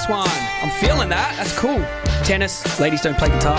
Nice one. I'm feeling that. That's cool. Tennis. Ladies don't play guitar.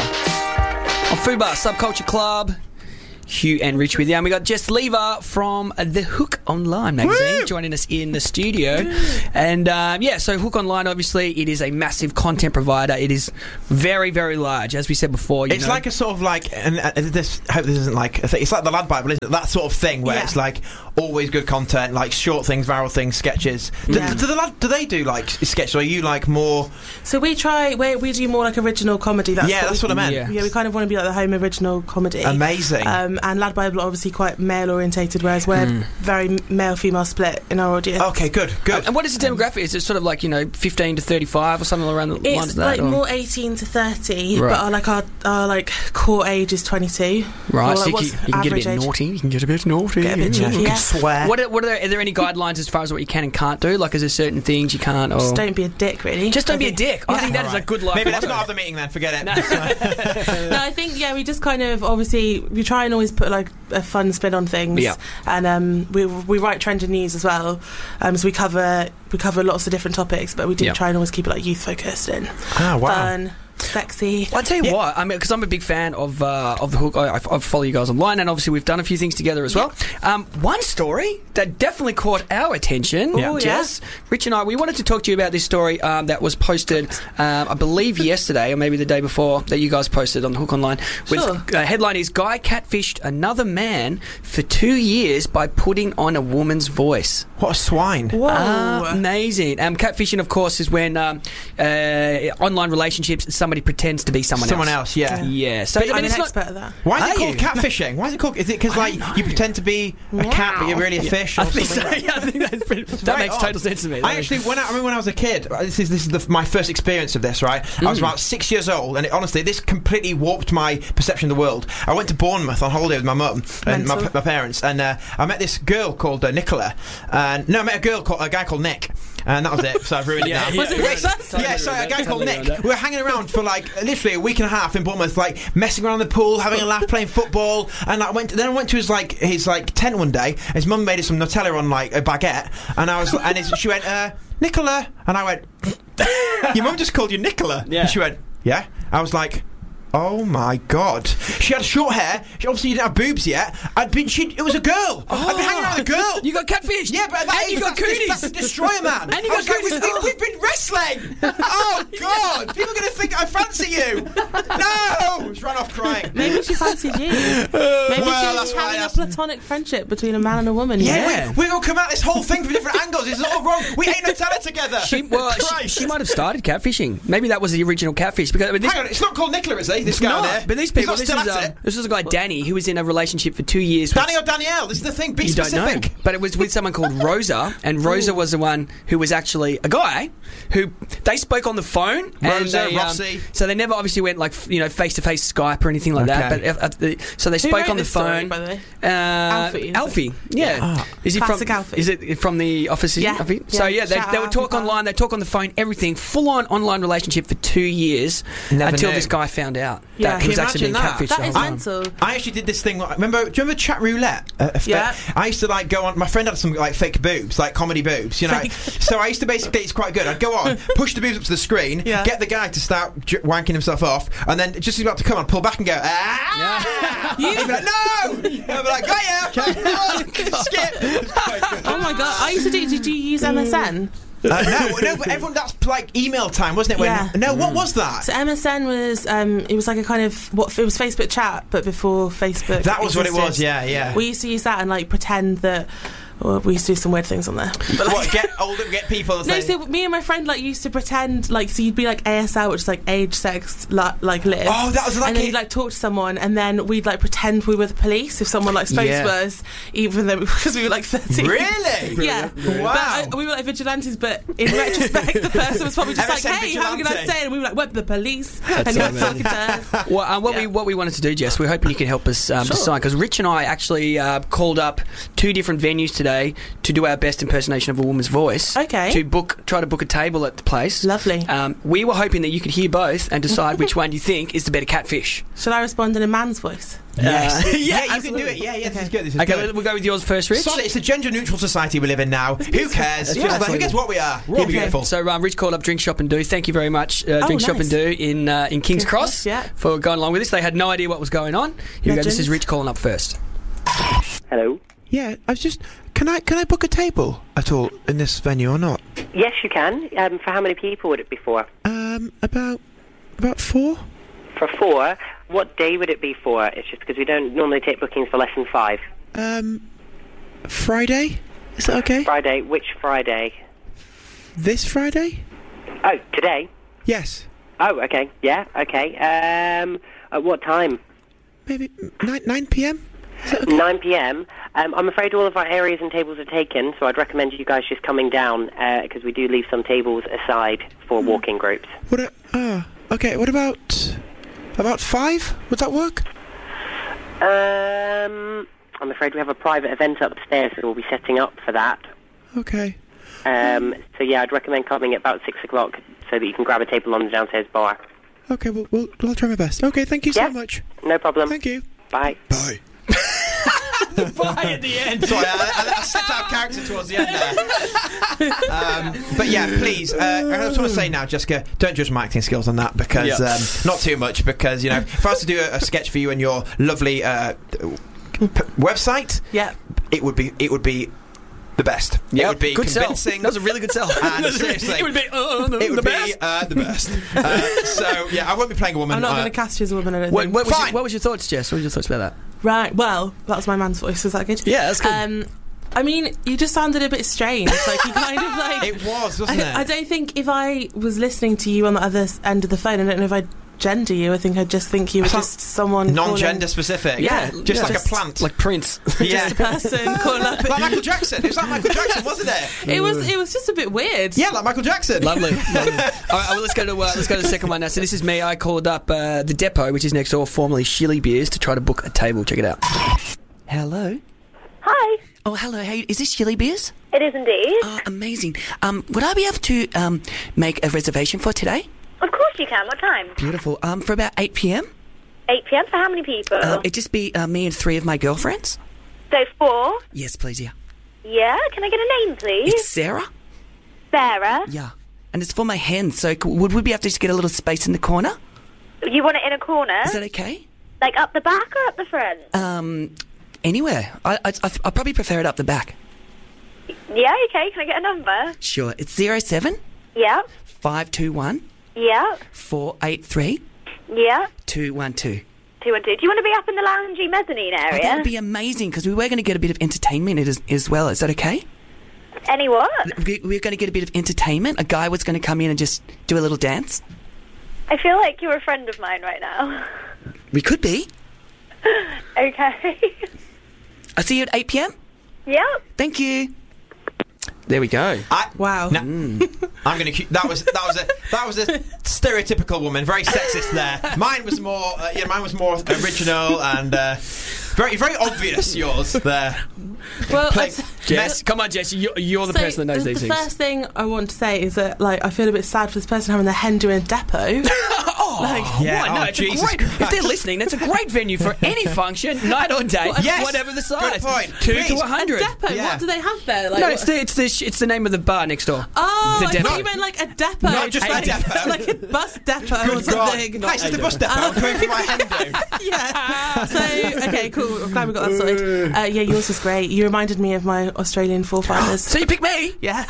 On Fubar, Subculture Club. Hugh and Rich with you. And we got Jess Lever from the Hook Online magazine joining us in the studio. And so Hook Online, obviously, it is a massive content provider. It is very, very large, as we said before. It's like a sort of like, and this, I hope this isn't like, it's like the Lad Bible, isn't it? That sort of thing where it's like always good content, like short things, viral things, sketches. Do they do like sketches, or are you like more? So we do more like original comedy. That's what I meant. Yeah, we kind of want to be like the home original comedy. Amazing. And Lad Bible are obviously quite male orientated, whereas we're very male-female split in our audience. Okay, good. And what is the demographic? Is it sort of like 15 to 35 or something around the lines of that? It's like more 18 to 30, right. but our like core age is 22. Right, so you can get a bit naughty. You can get a bit naughty. Get a bit cheeky, You can swear. Are there any guidelines as far as what you can and can't do? Like, is there certain things you can't? Or just don't be a dick, really. Just don't be a dick. I think that is a good life. Maybe let's not have the meeting then. Forget it. No, I think we just kind of obviously we try and always put like a fun spin on things. Yeah. And we write trending news as well. So we cover lots of different topics, but we do try and always keep it like youth focused and fun. Sexy. Well, I tell you what, I mean, because I'm a big fan of the Hook. I follow you guys online, and obviously we've done a few things together as well. One story that definitely caught our attention, Jess, Rich and I, we wanted to talk to you about this story that was posted, I believe yesterday or maybe the day before, that you guys posted on the Hook Online. Headline is, Guy catfished another man for 2 years by putting on a woman's voice. What a swine. Whoa. Amazing. Catfishing, of course, is when online relationships, somebody pretends to be someone else. Yeah. So I'm an expert at that. Why is it called catfishing? Why is it called? Is it because like you pretend to be a cat but you're really a fish? I think so. Yeah, I think that makes total sense to me. I actually, when I was a kid, this is my first experience of this. Right, I was about 6 years old, and honestly, this completely warped my perception of the world. I went to Bournemouth on holiday with my mum and my parents, and I met this girl called Nicola. I met a guy called Nick. And that was it, so I've ruined it now. A guy called Nick. We were hanging around for like literally a week and a half in Bournemouth, like messing around the pool, having a laugh, playing football. And I went to his tent one day. His mum made us some Nutella on like a baguette, and she went, Nicola, and I went, your mum just called you Nicola, and she went, yeah. I was like, oh my god! She had short hair. She obviously didn't have boobs yet. It was a girl. I'd been hanging out with a girl. You got catfished. Yeah, but you got cooties. That's a destroyer, man. And you got cooties. We've been wrestling. Oh god! People are going to think I fancy you. No! She ran off crying. Maybe she fancied you. Maybe she was having a platonic friendship between a man and a woman. Yeah, we're going to come at this whole thing from different angles. It's all wrong. We ate Nutella together. She might have started catfishing. Maybe that was the original catfish. Because hang on, it's not called Nicola, is it? This guy there. But these people, this was a guy, Danny, who was in a relationship for 2 years. Danny or Danielle? This is the thing. Be specific. Don't know. But it was with someone called Rosa, and Rosa was the one who was actually a guy who they spoke on the phone. Rosa, Rossi. So they never obviously went like face-to-face Skype or anything like that. But so they spoke on the phone. Story, by the way? Alfie. Yeah. Is he from Alfie? Is it from The Office? Yeah. Alfie? So they would talk online. They talk on the phone. Everything full-on online relationship for 2 years until this guy found out that he was actually being catfished. That is mental. I actually did this thing. Do you remember chat roulette? I used to like go on. My friend had some like fake boobs, like comedy boobs, you know. So I used to basically, it's quite good. I'd go on, push the boobs up to the screen, get the guy to start wanking himself off, and then just as he's about to come on, pull back and go, He'd be like, no! I'd be like, got ya! Skip! Oh my god! I used to do. Did you use MSN? No, but everyone, that's like email time, wasn't it? What was that? So MSN was, it was like a kind of, it was Facebook chat, but before Facebook That was existed. what it was, yeah. We used to use that and like pretend that, we used to do some weird things on there. But like, get people to No, so me and my friend like used to pretend, like, so you'd be like ASL, which is like age, sex, like live. Oh, that was like and then you'd like talk to someone, and then we'd like pretend we were the police if someone like spoke to us, even though because we were like 13. Really? Yeah. Wow. But we were like vigilantes, but in retrospect, the person was probably just like, "Hey, have a good night day," and we were like, "We're the police," and he was talking to us. Well, what we wanted to do, Jess, we're hoping you can help us decide, because Rich and I actually called up 2 different venues today to do our best impersonation of a woman's voice. Okay. Try to book a table at the place. Lovely. We were hoping that you could hear both and decide which one you think is the better catfish. Should I respond in a man's voice? Yes. Yeah, you can do it. Yeah, Okay. This is good. Okay, we'll go with yours first, Rich. Solid. It's a gender-neutral society we live in now. Who cares? Yeah, Who cares what we are? We're all beautiful. So Rich called up Drink Shop and Do. Thank you very much, Drink Shop and Do in King's Cross for going along with us. They had no idea what was going on. Here we go. This is Rich calling up first. Hello. Yeah, I was just. Can I book a table at all in this venue or not? Yes, you can. For how many people would it be for? About 4. For 4. What day would it be for? It's just because we don't normally take bookings for less than 5. Friday? Is that okay? Friday? Which Friday? This Friday? Oh, today? Yes. Oh, okay. Yeah, okay. At what time? Maybe 9 p.m.? Is that okay? 9 p.m. I'm afraid all of our areas and tables are taken, so I'd recommend you guys just coming down, because we do leave some tables aside for walking groups. Okay, what about 5? Would that work? I'm afraid we have a private event upstairs, so we'll be setting up for that. Okay. So yeah, I'd recommend coming at about 6 o'clock so that you can grab a table on the downstairs bar. Okay, well I'll try my best. Okay, thank you so much. No problem. Thank you. Bye. Bye. Bye at the end. Sorry, I stepped out of character towards the end there. But yeah, please, I just want to say now, Jessica, don't judge my acting skills on that, because not too much, because, if I was to do a sketch for you and your lovely website, it would be the best. It would be good convincing. Sell. That was a really good sell. And seriously, it would be the best. So yeah, I won't be playing a woman. I'm not going to cast you as a woman. I don't think. What was your thoughts, Jess? What were your thoughts about that? Right. Well, that was my man's voice. Was that good? Yeah, that's good. I mean, you just sounded a bit strange. Like you kind of like. It was, wasn't it? I don't think if I was listening to you on the other end of the phone, I don't know if I'd gender you. I think I'd just think you were just someone non-gender specific. Yeah, just like a plant, like Prince. Just a person calling up. Like Michael Jackson. It was like Michael Jackson, wasn't it? It was just a bit weird. Yeah, like Michael Jackson. Lovely. All right, well, let's go to the second one now. So this is me. I called up the Depot, which is next door, formerly Shilly Beers, to try to book a table. Check it out. Hello. Hi. Oh, hello. Hey, is this Shilly Beers? It is indeed. Oh, amazing. Would I be able to make a reservation for today? Of course you can. What time? Beautiful. For about 8 p.m. 8 p.m. For how many people? It'd just be me and 3 of my girlfriends. So 4? Yes, please, yeah. Yeah. Can I get a name, please? It's Sarah. Sarah? Yeah. And it's for my hen, so would we be able to just get a little space in the corner? You want it in a corner? Is that okay? Like up the back or up the front? Anywhere. I probably prefer it up the back. Yeah, okay. Can I get a number? Sure. It's 07 Yeah. 521 Yeah. 483 Yeah. 212. 212. Do you want to be up in the loungy mezzanine area? That would be amazing, because we were going to get a bit of entertainment as well. Is that okay? Any what? We're going to get a bit of entertainment. A guy was going to come in and just do a little dance. I feel like you're a friend of mine right now. We could be. Okay. I'll see you at 8 p.m. Yep. Thank you. There we go. Wow. I'm going to. That was a stereotypical woman, very sexist there. Mine was more. Mine was more original and very very obvious. Yours there. Well, Jess, come on, Jess. You're the person that knows these things. The first thing I want to say is that, like, I feel a bit sad for this person having their hen doing a depot. No, it's Jesus a great. If they're listening, that's a great venue for any function, night or day, whatever the size. Good point. 2 to 100. A depot. Yeah. What do they have there? Like, No, it's the name of the bar next door. Oh, The I depot. thought you meant like a depot. Not just a depot. Like a bus depot or Good God. something. Hi, it's the bus depot. I'm coming for my hen do. Yeah. So, okay, cool. I'm glad we got that sorted. Yeah, yours was great. You reminded me of my Australian forefathers. So you pick me? Yeah.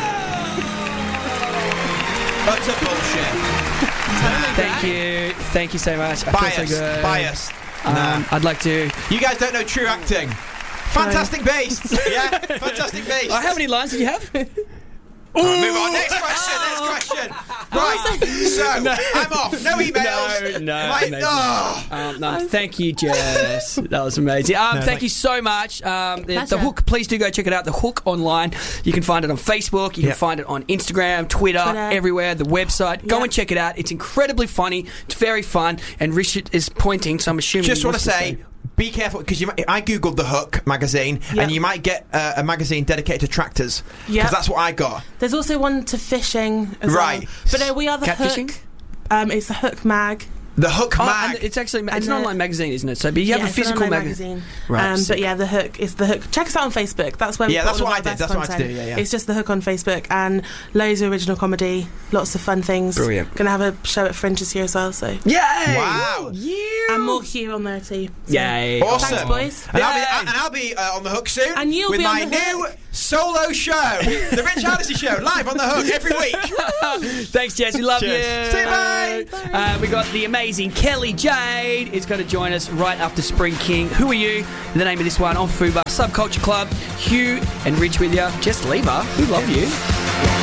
Utter bullshit. Thank you so much. I feel so good. Biased. I'd like to. You guys don't know true acting. Fantastic beasts. Yeah, fantastic beasts. How many lines did you have? Move on. Next question. Right. So I'm off. No emails. No. Thank you, Jess. That was amazing. Thank you so much. The Hook. Please do go check it out. The Hook online. You can find it on Facebook. You can find it on Instagram, Twitter, everywhere. The website. Go and check it out. It's incredibly funny. It's very fun. And Richard is pointing, so I'm assuming. Just want to say. be careful because I googled The Hook magazine, and you might get a magazine dedicated to tractors. Because that's what I got. There's also one to fishing as well. But we are The Catfishing? Hook. It's The Hook mag. The Hook mag. And it's actually it's an online magazine, isn't it? So, but you have a physical magazine. Right. But The Hook is The Hook. Check us out on Facebook. That's where that's what I did. That's what I did. Yeah. It's just The Hook on Facebook, and loads of original comedy, lots of fun things. Brilliant. Gonna have a show at Fringe this year as well. So yay! Wow. And more Hugh on there too. So. Yay! Awesome, thanks, boys. And I'll be on The Hook soon. And you'll with be my on The new Hook. solo show, The Rich Hardesty Show, live on The Hook every week. Thanks, Jess. We love you. Say bye. We got the amazing Kelly Jade is going to join us right after Spring King. Who Are You? The name of this one on Fubar Subculture Club. Hugh and Rich with you. Jess Lever, we love you.